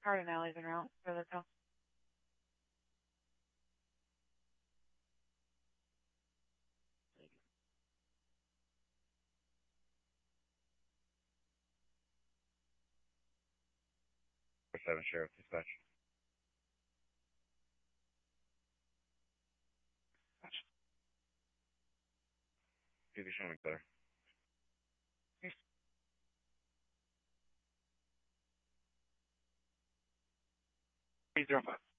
Cardinale's en route for the town. Seven Sheriff Dispatch. TV showing clear. 305.